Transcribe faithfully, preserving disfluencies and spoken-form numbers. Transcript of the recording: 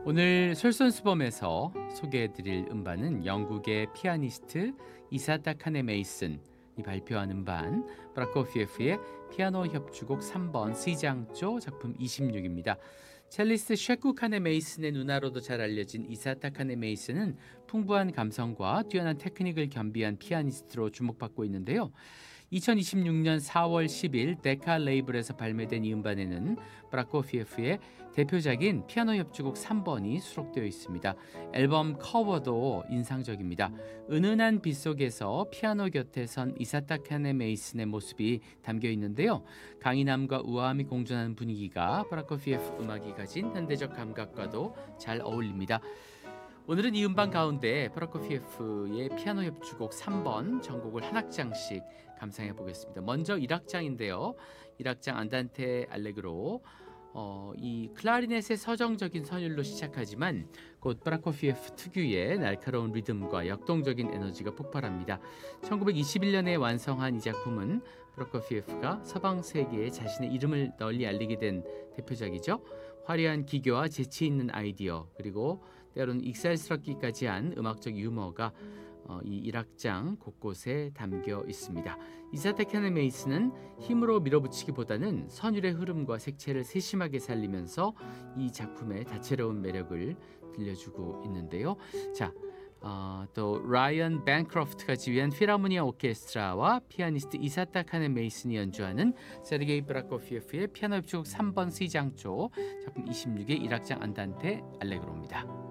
오늘 솔선수범에서 소개해드릴 음반은 영국의 피아니스트 이사타 카네 메이슨이 발표한 음반 프라코피에프의 피아노 협주곡 삼 번 C장조 작품 이십육입니다. 첼리스트 셰쿠 카네 메이슨의 누나로도 잘 알려진 이사타 카네 메이슨은 풍부한 감성과 뛰어난 테크닉을 겸비한 피아니스트로 주목받고 있는데요. 이천이십육 년 사월 십일 데카 레이블에서 발매된 이 음반에는 프라코피에프의 대표작인 피아노 협주곡 삼 번이 수록되어 있습니다. 앨범 커버도 인상적입니다. 은은한 빛 속에서 피아노 곁에 선 이사타 카네 메이슨의 모습이 담겨 있는데요. 강인함과 우아함이 공존하는 분위기가 프라코피에프 음악이 가진 현대적 감각과도 잘 어울립니다. 오늘은 이 음반 가운데 프라코피에프의 피아노 협주곡 삼 번 전곡을 한 악장씩 감상해 보겠습니다. 먼저 일 악장인데요. 일 악장 안단테 알레그로 어, 이 클라리넷의 서정적인 선율로 시작하지만 곧 프라코피에프 특유의 날카로운 리듬과 역동적인 에너지가 폭발합니다. 천구백이십일 년에 완성한 이 작품은 프로코피에프가 서방 세계에 자신의 이름을 널리 알리게 된 대표작이죠. 화려한 기교와 재치 있는 아이디어 그리고 때로는 익살스럽기까지 한 음악적 유머가 어, 이 일 악장 곳곳에 담겨 있습니다. 이사타 카네 메이슨은 힘으로 밀어붙이기보다는 선율의 흐름과 색채를 세심하게 살리면서 이 작품의 다채로운 매력을 들려주고 있는데요. 자, 어, 또 라이언 뱅크로프트가 지휘한 필하모니아 오케스트라와 피아니스트 이사타 카네 메이슨이 연주하는 세르게이 프라코피에프의 피아노 협주곡 삼 번 C장조 작품 이십육의 일 악장 안단테 알레그로입니다.